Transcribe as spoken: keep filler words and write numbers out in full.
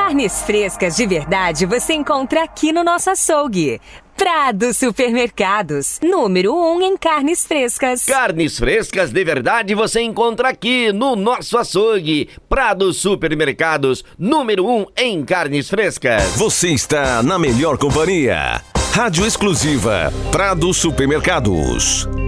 Carnes frescas de verdade você encontra aqui no nosso açougue. Prado Supermercados, número um em carnes frescas. Carnes frescas de verdade você encontra aqui no nosso açougue. Prado Supermercados, número um em carnes frescas. Você está na melhor companhia. Rádio exclusiva Prado Supermercados.